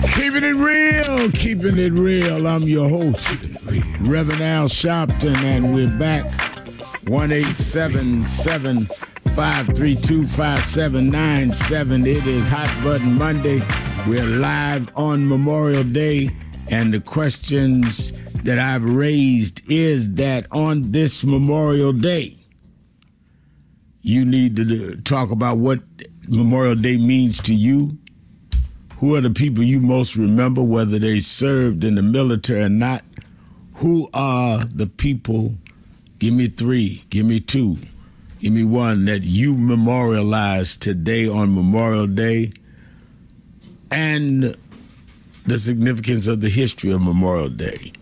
Keeping it real, keeping it real. I'm your host, Reverend Al Sharpton, and we're back. 1-877-532-5797. It is Hot Button Monday. We're live on Memorial Day, and the questions that I've raised is that on this Memorial Day, you need to talk about what Memorial Day means to you. Who are the people you most remember, whether they served in the military or not? Who are the people, give me three, give me two, give me one, that you memorialize today on Memorial Day, and the significance of the history of Memorial Day.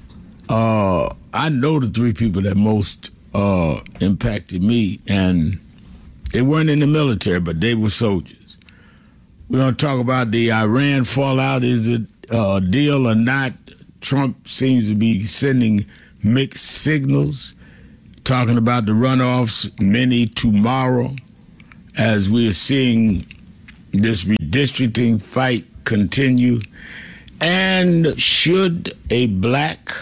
I know the three people that most impacted me, and they weren't in the military, but they were soldiers. We're going to talk about the Iran fallout. Is it a deal or not? Trump seems to be sending mixed signals, talking about the runoffs, many tomorrow, as we're seeing this redistricting fight continue. And should a black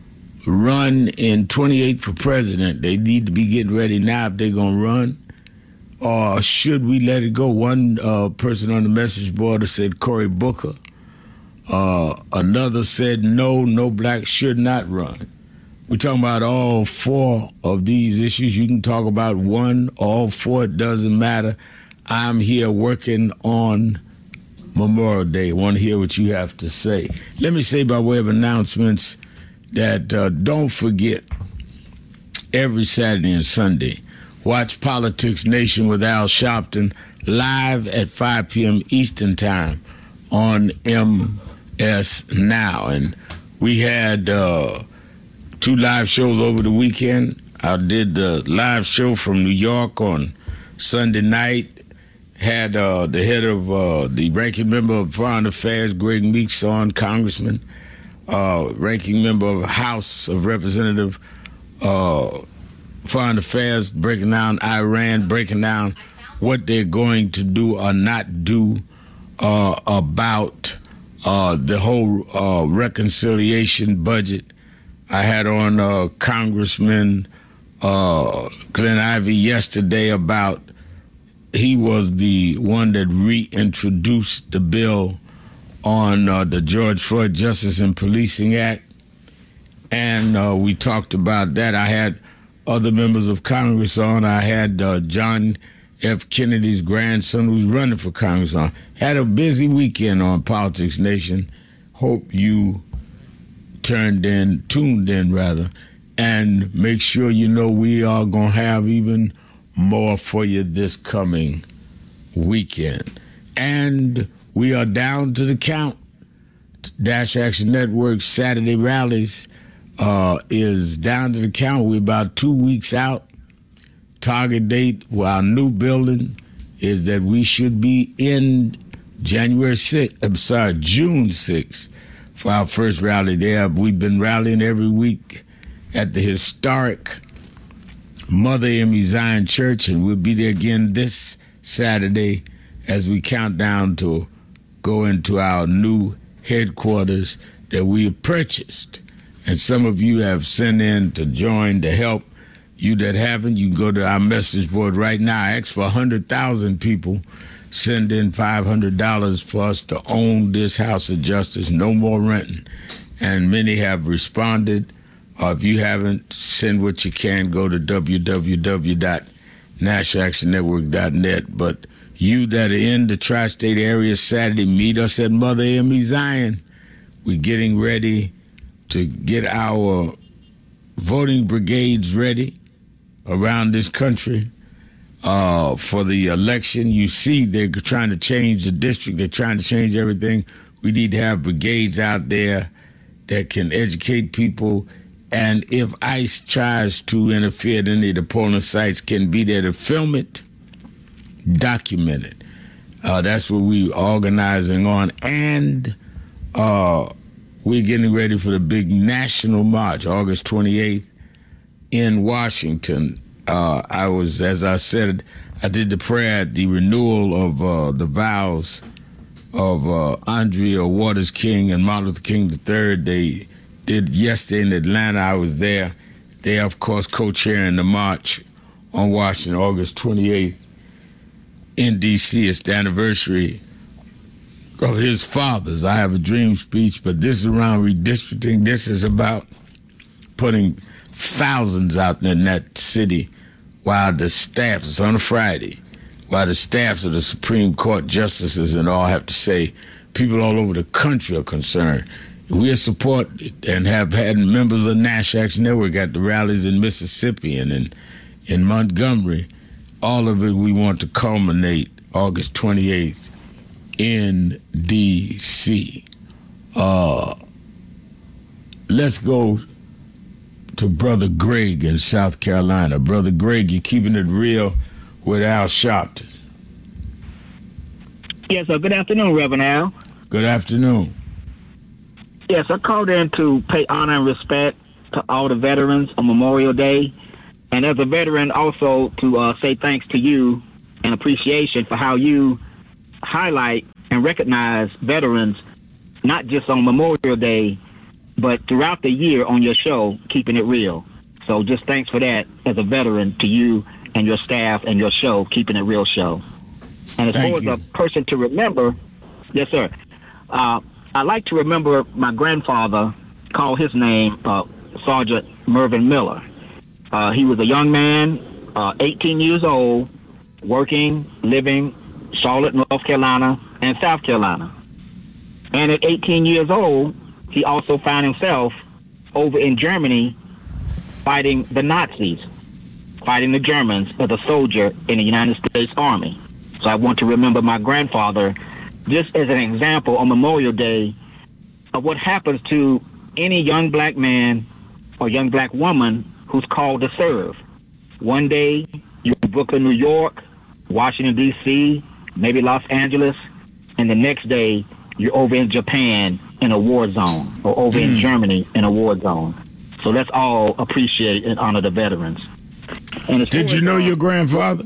run in 28 for president, they need to be getting ready now if they're going to run, or should we let it go? One person on the message board said Cory Booker. Another said no black should not run. We're talking about all four of these issues. You can talk about one, all four, it doesn't matter. I'm here working on Memorial Day. I want to hear what you have to say. Let me say by way of announcements that don't forget, every Saturday and Sunday, watch Politics Nation with Al Sharpton live at 5 p.m. Eastern Time on MS Now. And we had 2 live shows over the weekend. I did the live show from New York on Sunday night. Had the head of the ranking member of Foreign Affairs, Greg Meeks, on, Congressman, ranking member of House of Representative, Foreign Affairs, breaking down Iran, breaking down what they're going to do or not do about the whole reconciliation budget. I had on Congressman Glenn Ivey yesterday about, he was the one that reintroduced the bill on the George Floyd Justice and Policing Act, and we talked about that. I had other members of Congress on. I had John F. Kennedy's grandson who's running for Congress on. Had a busy weekend on Politics Nation. Hope you tuned in, and make sure you know we are going to have even more for you this coming weekend. And we are down to the count. Dash Action Network Saturday rallies is down to the count. We're about 2 weeks out. Target date for our new building is that we should be in June 6th for our first rally there. We've been rallying every week at the historic Mother Amy Zion Church, and we'll be there again this Saturday as we count down to go into our new headquarters that we have purchased. And some of you have sent in to join to help. You that haven't, you can go to our message board right now. I asked for 100,000 people. Send in $500 for us to own this House of Justice. No more renting. And many have responded. If you haven't, send what you can. Go to www.nationalactionnetwork.net. But you that are in the tri-state area Saturday, meet us at Mother Amy Zion. We're getting ready to get our voting brigades ready around this country for the election. You see, they're trying to change the district. They're trying to change everything. We need to have brigades out there that can educate people. And if ICE tries to interfere at any of the polling sites, can be there to film it, document it. That's what we're organizing on. And we're getting ready for the big national march, August 28th in Washington. As I said, I did the prayer at the renewal of the vows of Andrea Waters King and Martin Luther King III. They did yesterday in Atlanta. I was there. They, of course, co-chairing the march on Washington, August 28th in D.C. It's the anniversary of his father's I Have a Dream speech, but this is around redistricting. This is about putting thousands out in that city while the staffs, it's on a Friday, while the staffs of the Supreme Court justices and all have to say, people all over the country are concerned. We support and have had members of Nash Action Network at the rallies in Mississippi and in Montgomery. All of it we want to culminate August 28th in D.C. Let's go to Brother Greg in South Carolina. Brother Greg, you're keeping it real with Al Sharpton. Yes, sir. Good afternoon, Reverend Al. Good afternoon. Yes, I called in to pay honor and respect to all the veterans on Memorial Day. And as a veteran, also to say thanks to you and appreciation for how you highlight and recognize veterans, not just on Memorial Day, but throughout the year on your show, Keeping It Real. So just thanks for that as a veteran to you and your staff and your show, Keeping It Real show. And as far as a person to remember, yes, sir, I like to remember my grandfather, call his name Sergeant Mervyn Miller. He was a young man, 18 years old, working, living Charlotte, North Carolina, and South Carolina. And at 18 years old, he also found himself over in Germany fighting the Nazis, fighting the Germans as a soldier in the United States Army. So I want to remember my grandfather just as an example on Memorial Day of what happens to any young black man or young black woman who's called to serve. One day, you're in Brooklyn, New York, Washington, D.C., maybe Los Angeles, and the next day, you're over in Japan in a war zone, or over in Germany in a war zone. So let's all appreciate and honor the veterans. And did you know your grandfather?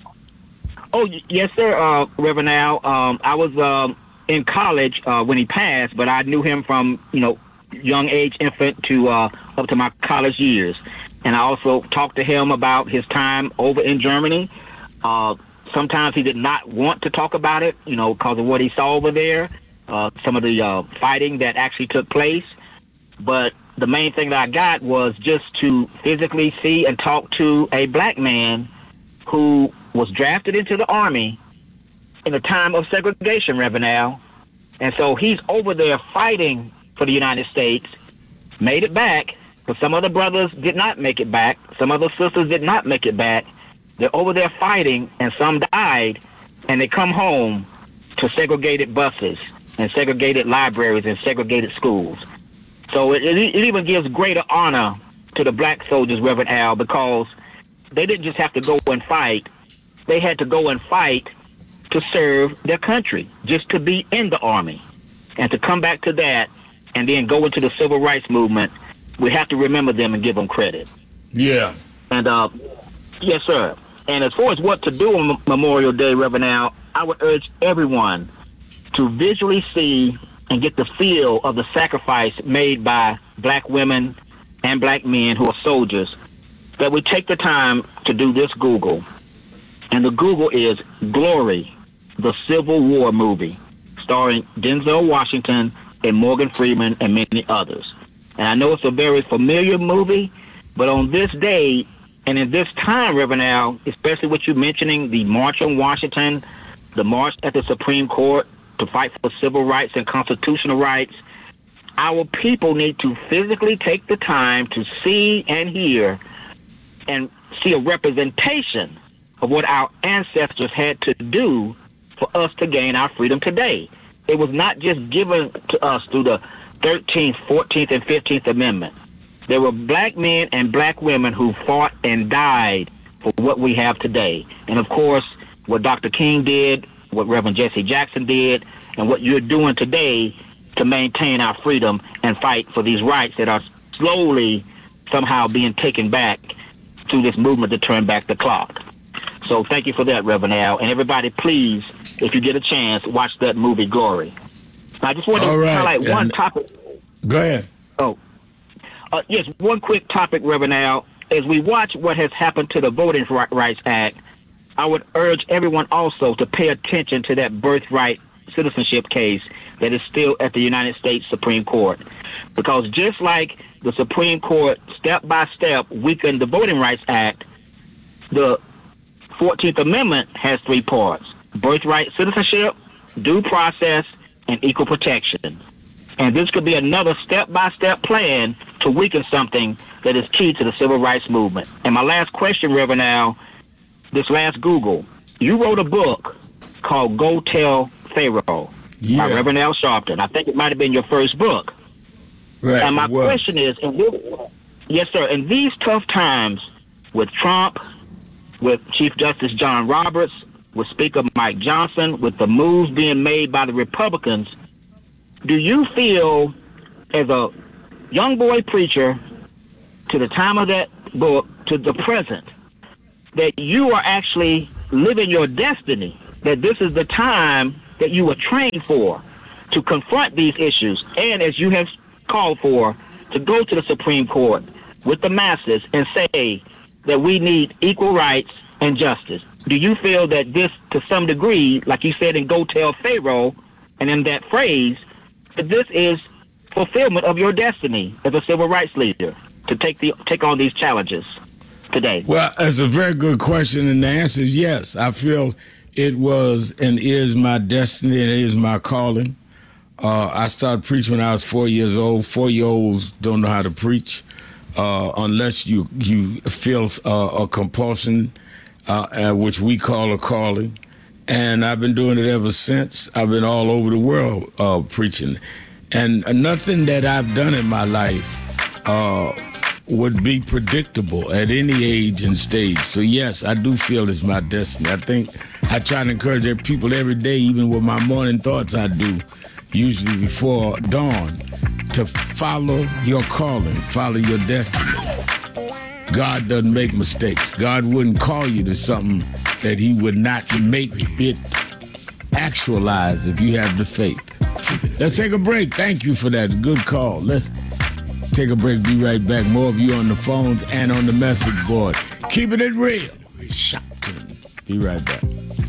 Oh, yes, sir, Reverend Al. I was in college when he passed, but I knew him from, young age infant to up to my college years. And I also talked to him about his time over in Germany. Sometimes he did not want to talk about it, because of what he saw over there, some of the fighting that actually took place. But the main thing that I got was just to physically see and talk to a black man who was drafted into the Army in a time of segregation, Reverend Al. And so he's over there fighting for the United States, made it back, but some other brothers did not make it back. Some other sisters did not make it back. They're over there fighting, and some died, and they come home to segregated buses and segregated libraries and segregated schools. So it even gives greater honor to the black soldiers, Reverend Al, because they didn't just have to go and fight. They had to go and fight to serve their country, just to be in the Army. And to come back to that and then go into the civil rights movement, we have to remember them and give them credit. Yeah. And, yes, sir. And as far as what to do on Memorial Day, Reverend Al, I would urge everyone to visually see and get the feel of the sacrifice made by black women and black men who are soldiers, that we take the time to do this Google. And the Google is Glory, the Civil War movie, starring Denzel Washington and Morgan Freeman and many others. And I know it's a very familiar movie, but on this day and in this time, Reverend Al, especially what you're mentioning, the March on Washington, the march at the Supreme Court to fight for civil rights and constitutional rights, our people need to physically take the time to see and hear and see a representation of what our ancestors had to do for us to gain our freedom today. It was not just given to us through the 13th, 14th, and 15th Amendment. There were black men and black women who fought and died for what we have today. And of course, what Dr. King did, what Reverend Jesse Jackson did, and what you're doing today to maintain our freedom and fight for these rights that are slowly somehow being taken back through this movement to turn back the clock. So thank you for that, Reverend Al. And everybody, please if you get a chance, watch that movie, Glory. I just want to highlight one topic. Go ahead. Oh, yes, one quick topic, Reverend Al. As we watch what has happened to the Voting Rights Act, I would urge everyone also to pay attention to that birthright citizenship case that is still at the United States Supreme Court. Because just like the Supreme Court step by step weakened the Voting Rights Act, the 14th Amendment has 3 parts: birthright citizenship, due process, and equal protection. And this could be another step-by-step plan to weaken something that is key to the civil rights movement. And my last question, Reverend Al, this last Google, you wrote a book called Go Tell Pharaoh by Reverend Al Sharpton. I think it might have been your first book. Right. And my question is, yes, sir, in these tough times with Trump, with Chief Justice John Roberts, with Speaker Mike Johnson, with the moves being made by the Republicans, do you feel, as a young boy preacher, to the time of that book, to the present, that you are actually living your destiny, that this is the time that you were trained for, to confront these issues, and as you have called for, to go to the Supreme Court with the masses and say that we need equal rights and justice? Do you feel that this, to some degree, like you said in Go Tell Pharaoh, and in that phrase, that this is fulfillment of your destiny as a civil rights leader to take on these challenges today? Well, that's a very good question, and the answer is yes. I feel it was and is my destiny, and it is my calling. I started preaching when I was 4 years old. 4-year-olds don't know how to preach unless you feel a compulsion, which we call a calling. And I've been doing it ever since. I've been all over the world preaching. And nothing that I've done in my life would be predictable at any age and stage. So, yes, I do feel it's my destiny. I think I try to encourage people every day, even with my morning thoughts I do, usually before dawn, to follow your calling, follow your destiny. God doesn't make mistakes. God wouldn't call you to something that he would not make it actualize if you have the faith. Let's take a break. Thank you for that. Good call. Let's take a break. Be right back. More of you on the phones and on the message board. Keeping it real. Shopton. Be right back.